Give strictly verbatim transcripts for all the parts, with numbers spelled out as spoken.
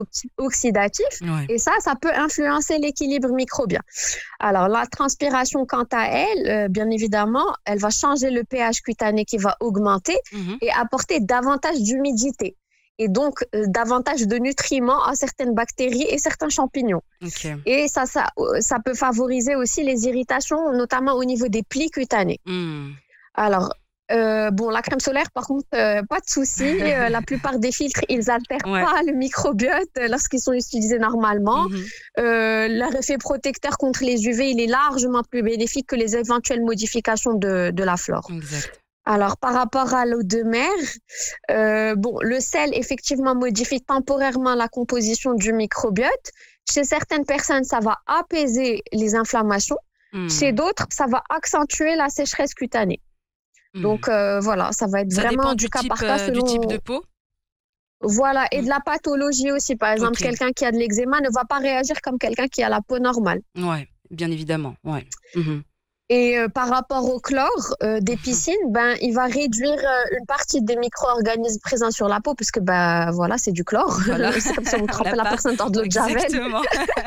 oxydatif. Ouais. Et ça, ça peut influencer l'équilibre microbien. Alors, la transpiration, quant à elle, euh, bien évidemment, elle va changer le pH cutané qui va augmenter Mhm. et apporter davantage d'humidité. Et donc, euh, davantage de nutriments à certaines bactéries et certains champignons. Ok. Et ça, ça, euh, ça peut favoriser aussi les irritations, notamment au niveau des plis cutanés. Mm. Alors, euh, bon, la crème solaire, par contre, euh, pas de souci. Euh, la plupart des filtres, ils altèrent Ouais. pas le microbiote euh, lorsqu'ils sont utilisés normalement. Mhm. Euh, leur effet protecteur contre les U V, il est largement plus bénéfique que les éventuelles modifications de, de la flore. Exact. Alors, par rapport à l'eau de mer, euh, bon, le sel, effectivement, modifie temporairement la composition du microbiote. Chez certaines personnes, ça va apaiser les inflammations. Mm. Chez d'autres, ça va accentuer la sécheresse cutanée. Mm. Donc, euh, voilà, ça va être Ça vraiment dépend du du cas type, par cas euh, du type selon... de peau. Voilà, et Mm. de la pathologie aussi. Par exemple, Ok. quelqu'un qui a de l'eczéma ne va pas réagir comme quelqu'un qui a la peau normale. Ouais, bien évidemment. Ouais. Mhm. Et euh, par rapport au chlore euh, des Mhm. piscines, ben, il va réduire euh, une partie des micro-organismes présents sur la peau, puisque ben, voilà, c'est du chlore. Voilà. C'est comme si on On trempait n'a la pas. personne dans de l'eau de Javel. Exactement.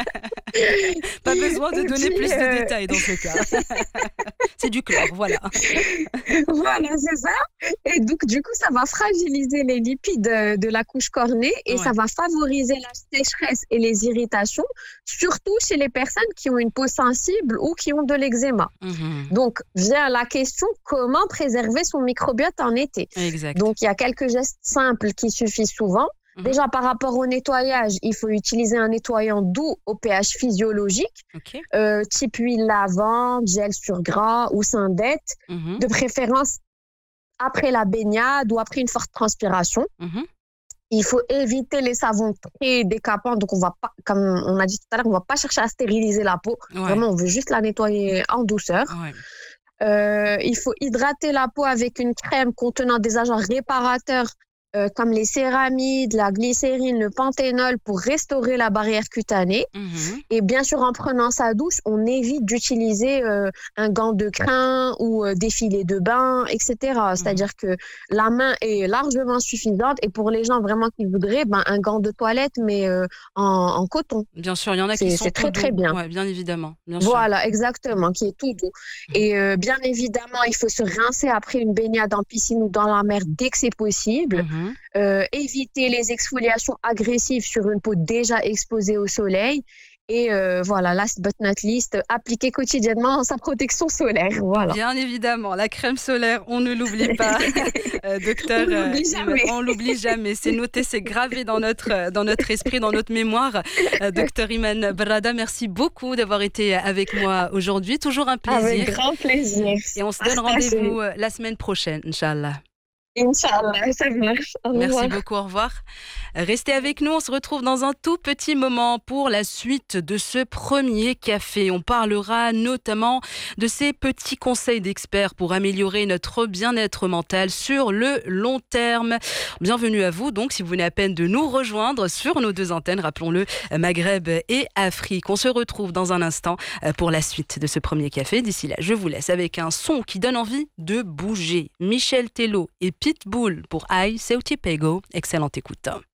Pas besoin de Et donner puis, plus de euh, détails dans ce cas. C'est du chlore, voilà. voilà, c'est ça. Et donc, du coup, ça va fragiliser les lipides euh, de la couche cornée et ça Ouais. va favoriser la sécheresse et les irritations, surtout chez les personnes qui ont une peau sensible ou qui ont de l'eczéma. Mhm. Donc, vient la question, comment préserver son microbiote en été? Exact. Donc, il y a quelques gestes simples qui suffisent souvent. Mhm. Déjà, par rapport au nettoyage, il faut utiliser un nettoyant doux au pH physiologique, Ok. euh, type huile lavande, gel sur gras ou syndette, Mhm. de préférence après la baignade ou après une forte transpiration. Mhm. Il faut éviter les savons très décapants. Donc, on va pas, comme on a dit tout à l'heure, on ne va pas chercher à stériliser la peau. Ouais. Vraiment, on veut juste la nettoyer en douceur. Ouais. Euh, il faut hydrater la peau avec une crème contenant des agents réparateurs euh, comme les céramides, la glycérine, le panthénol pour restaurer la barrière cutanée. Mhm. Et bien sûr, en prenant sa douche, on évite d'utiliser euh, un gant de crin ou euh, des filets de bain, et cetera. Mhm. C'est-à-dire que la main est largement suffisante. Et pour les gens vraiment qui voudraient, ben, un gant de toilette, mais euh, en, en coton. Bien sûr, il y en a qui C'est, sont c'est tout très, très doux. bien. Ouais, bien évidemment. Bien sûr. Voilà, exactement, qui est tout doux. Mhm. Et euh, bien évidemment, il faut se rincer après une baignade en piscine ou dans la mer dès que c'est possible. Mhm. Euh, éviter les exfoliations agressives sur une peau déjà exposée au soleil. Et euh, voilà, last but not least, appliquer quotidiennement sa protection solaire. Voilà. Bien évidemment, la crème solaire, on ne l'oublie pas. euh, docteur, On l'oublie euh, jamais. on l'oublie jamais. C'est noté, c'est gravé dans notre, euh, dans notre esprit, dans notre mémoire. Euh, docteur Iman Brada, merci beaucoup d'avoir été avec moi aujourd'hui. Toujours un plaisir. Avec grand plaisir. Et on se donne rendez-vous euh, la semaine prochaine, Inch'Allah. Inch'Allah, ça marche. Au Merci revoir. beaucoup, au revoir. Restez avec nous, on se retrouve dans un tout petit moment pour la suite de ce premier café. On parlera notamment de ces petits conseils d'experts pour améliorer notre bien-être mental sur le long terme. Bienvenue à vous, donc, si vous venez à peine de nous rejoindre sur nos deux antennes, rappelons-le, Maghreb et Afrique. On se retrouve dans un instant pour la suite de ce premier café. D'ici là, je vous laisse avec un son qui donne envie de bouger. Michel Tello et Pitbull pour I, Seuti Pego. Excellente écoute.